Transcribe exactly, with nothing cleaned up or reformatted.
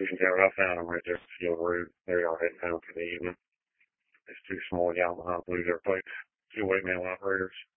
You can tell I found them right there at the Field Road. There you are, heading home for the evening. It's two small Yamaha Blues plates, two weight mail operators.